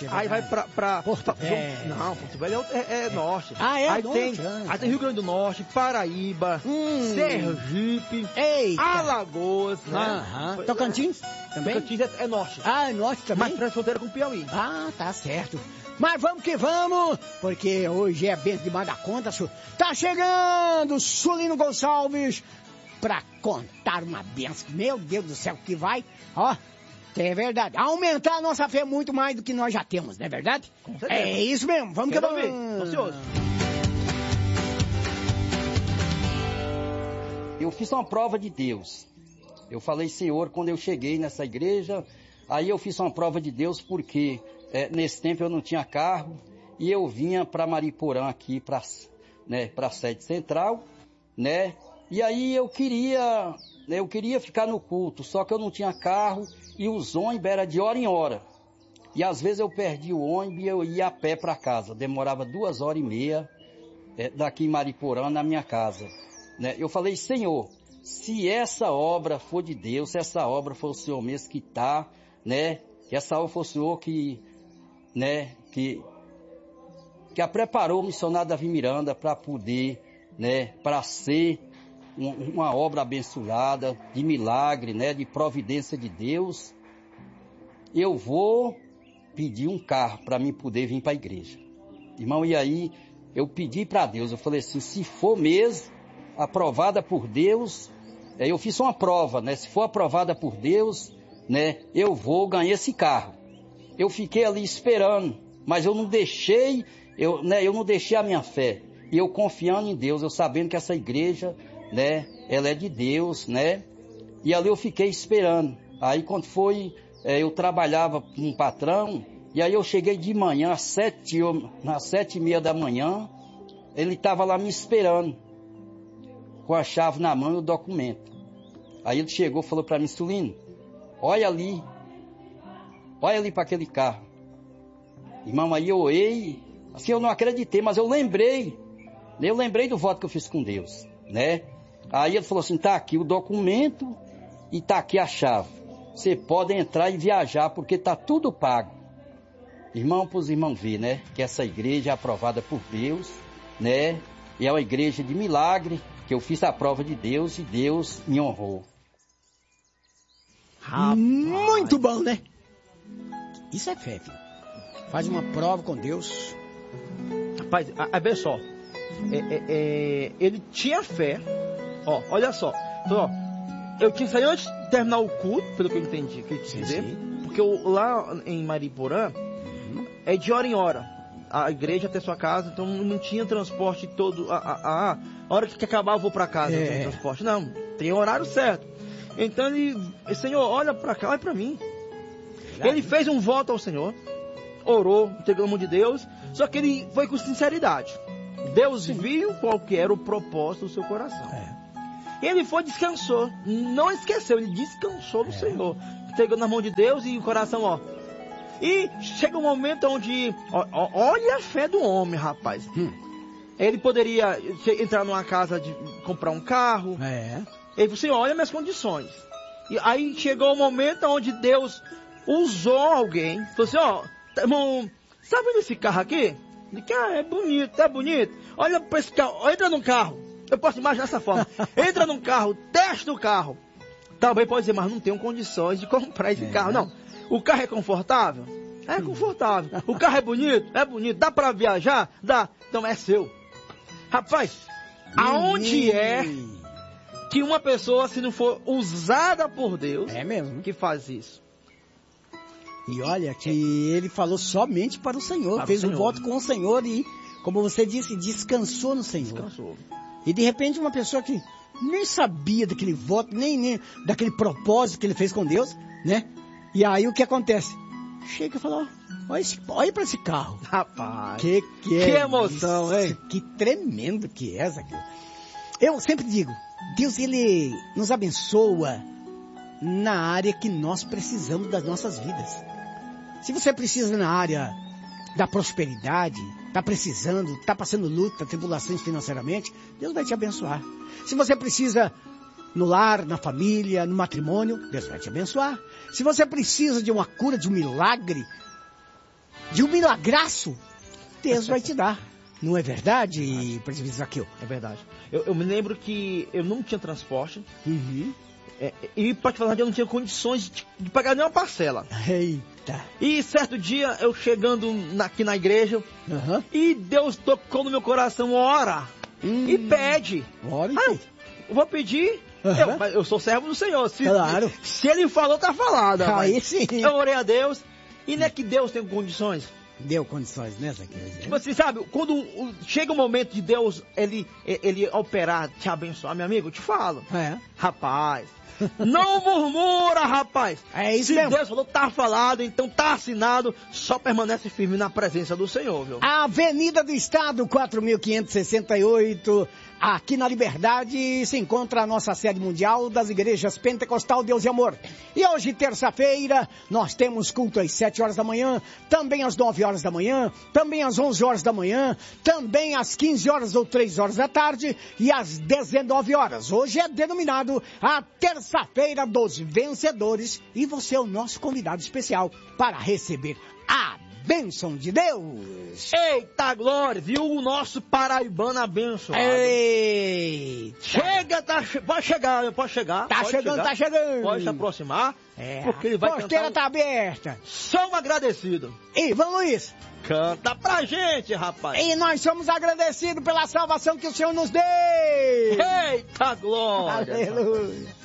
norte, aí vai pra Porto Velho. Não, Porto Velho é norte. Ah, é aí norte, tem Rio Grande do Norte, Paraíba, Sergipe, Eita. Alagoas, né? Aham. Tocantins também? Tocantins é norte. Ah, é norte também? Mas faz fronteira com o Piauí. Ah, tá certo. Mas vamos que vamos, porque hoje é bem demais da conta, senhor. Tá chegando Sulino Gonçalves pra contar uma benção. Meu Deus do céu, que vai, ó, é verdade, aumentar a nossa fé muito mais do que nós já temos, não é verdade? Com certeza. É isso mesmo, vamos que vamos. Tô ansioso. Eu fiz uma prova de Deus. Eu falei, Senhor, quando eu cheguei nessa igreja, aí eu fiz uma prova de Deus porque nesse tempo eu não tinha carro e eu vinha para Mariporã aqui, para a sede central, né? E aí eu queria ficar no culto, só que eu não tinha carro e os ônibus eram de hora em hora. E às vezes eu perdi o ônibus e eu ia a pé para casa. Demorava 2h30 daqui em Mariporã, na minha casa. Né? Eu falei, Senhor, se essa obra for de Deus, se essa obra for o Senhor mesmo que está, né? Que essa obra for o Senhor que a preparou o missionário Davi Miranda para poder, né? Para ser uma obra abençoada, de milagre, né? De providência de Deus. Eu vou pedir um carro para mim poder vir para a igreja. Irmão, e aí eu pedi para Deus, eu falei assim, se for mesmo aprovada por Deus, eu fiz uma prova, né? Se for aprovada por Deus, né? Eu vou ganhar esse carro. Eu fiquei ali esperando, mas eu não deixei, eu não deixei a minha fé. E eu confiando em Deus, eu sabendo que essa igreja, né? Ela é de Deus, né? E ali eu fiquei esperando. Aí quando foi, eu trabalhava com um patrão, e aí eu cheguei de manhã, às 7h30 da manhã, ele estava lá me esperando, com a chave na mão e o documento. Aí ele chegou e falou para mim, Sulino, olha ali para aquele carro. Irmão, aí eu olhei, assim eu não acreditei, mas eu lembrei do voto que eu fiz com Deus, né? Aí ele falou assim, tá aqui o documento e tá aqui a chave. Você pode entrar e viajar, porque tá tudo pago. Irmão, para os irmãos ver, né? Que essa igreja é aprovada por Deus, né? E é uma igreja de milagre, que eu fiz a prova de Deus e Deus me honrou. Muito bom, né? Isso é fé, filho. Faz uma prova com Deus. Rapaz, vê só. Ele tinha fé. Ó, olha só. Então, ó, eu tinha saído antes de terminar o culto, pelo que eu entendi, que eu quis dizer. Porque lá em Mariporã, é de hora em hora. A igreja até sua casa, então não tinha transporte todo. A hora que acabar eu vou para casa, não tem transporte. Não, tem horário certo. Então ele, Senhor, olha para cá, olha para mim. Ele fez um voto ao Senhor, orou, entregou a mão de Deus, só que ele foi com sinceridade. Deus viu qual que era o propósito do seu coração. Ele foi, descansou, não esqueceu, ele descansou do Senhor. Entregou na mão de Deus e o coração, ó. E chega um momento onde, olha a fé do homem, rapaz. Ele poderia entrar numa casa de comprar um carro. Ele falou assim, olha minhas condições. E aí chegou o momento onde Deus usou alguém. Falou assim, ó, irmão, sabe esse carro aqui? Ele disse, é bonito, tá bonito. Olha para esse carro, entra no carro. Eu posso imaginar dessa forma. Entra num carro, testa o carro. Talvez pode dizer, mas não tenho condições de comprar esse carro. Não. O carro é confortável? É confortável. O carro é bonito? É bonito. Dá para viajar? Dá. Então é seu. Rapaz, aonde é que uma pessoa, se não for usada por Deus, que faz isso? E olha que ele falou somente para o Senhor, fez um voto com o Senhor e, como você disse, descansou no Senhor. Descansou. E de repente uma pessoa que nem sabia daquele voto, nem daquele propósito que ele fez com Deus, né? E aí o que acontece? Chega e fala, olha para esse carro. Rapaz, que emoção, isso? Hein? Que tremendo que é essa aqui. Eu sempre digo, Deus, ele nos abençoa na área que nós precisamos das nossas vidas. Se você precisa na área da prosperidade, está precisando, está passando luta, tribulações financeiramente, Deus vai te abençoar. Se você precisa no lar, na família, no matrimônio, Deus vai te abençoar. Se você precisa de uma cura, de um milagre, de um milagraço, Deus vai te dar. Não é verdade, presbítero Zaqueu? É verdade. Eu me lembro que eu não tinha transporte. Uhum. E, pra te falar, eu não tinha condições de pagar nenhuma parcela. Eita. E certo dia, eu chegando aqui na igreja, e Deus tocou no meu coração, ora, e pede. Ora, eu vou pedir, mas eu sou servo do Senhor. Claro. Se ele falou, tá falado. Aí sim. Eu orei a Deus, e não é que Deus tem condições. Deu condições, né, Zaqueu? Tipo assim, sabe, quando chega o momento de Deus, ele operar, te abençoar, meu amigo, eu te falo. Rapaz, não murmura, rapaz. É isso Se mesmo. Deus falou, tá falado, então tá assinado, só permanece firme na presença do Senhor, viu? Avenida do Estado, 4.568, aqui na Liberdade, se encontra a nossa sede mundial das igrejas Pentecostal Deus e Amor. E hoje, terça-feira, nós temos culto às 7 horas da manhã, também às 9 horas da manhã, também às 11 horas da manhã, também às 15 horas ou 3 horas da tarde e às 19 horas. Hoje é denominado a terça-feira dos vencedores e você é o nosso convidado especial para receber a bênção de Deus. Eita glória, viu o nosso paraibano abençoado. Eita. Chega, pode chegar. Tá chegando. Pode se aproximar, porque ele vai porteira cantar. tá aberta. Só um agradecido. Ivan Luiz. Canta pra gente, rapaz. E nós somos agradecidos pela salvação que o Senhor nos deu. Eita glória. Aleluia.